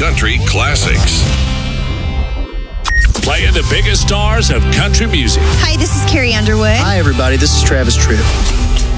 country classics. Playing the biggest stars of country music. Hi, this is Carrie Underwood. Hi, everybody. This is Travis Tritt.